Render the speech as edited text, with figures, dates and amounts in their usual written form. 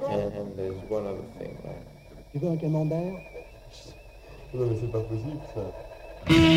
And there's one other thing, right? Tu veux un camembert? Non mais c'est pas possible ça.